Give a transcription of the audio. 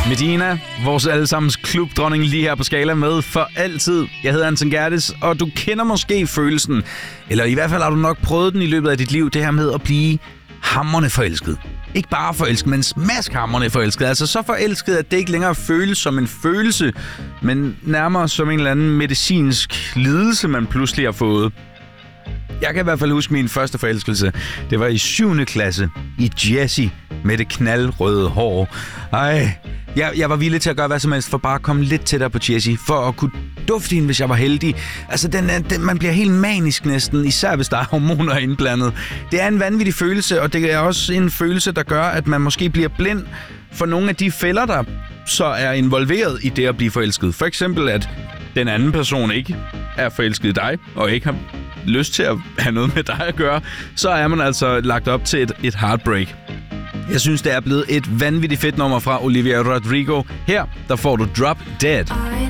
Medina, vores allesammens klubdronning lige her på Skala med for altid. Jeg hedder Anton Gerdes, og du kender måske følelsen, eller i hvert fald har du nok prøvet den i løbet af dit liv, det her med at blive hamrende forelsket. Ikke bare forelsket, men smaskhamrende forelsket. Altså så forelsket, at det ikke længere føles som en følelse, men nærmere som en eller anden medicinsk lidelse, man pludselig har fået. Jeg kan i hvert fald huske min første forelskelse. Det var i 7. klasse i Jessie med det knaldrøde hår. Jeg var villig til at gøre hvad som helst for bare at komme lidt tættere på Jessie, for at kunne dufte hende, hvis jeg var heldig. Altså, man bliver helt manisk næsten, især hvis der er hormoner indblandet. Det er en vanvittig følelse, og det er også en følelse, der gør, at man måske bliver blind for nogle af de fælder, der så er involveret i det at blive forelsket. For eksempel, at den anden person ikke er forelsket i dig, og ikke har lyst til at have noget med dig at gøre, så er man altså lagt op til et heartbreak. Jeg synes, det er blevet et vanvittigt fedt nummer fra Olivia Rodrigo. Her, der får du Drop Dead.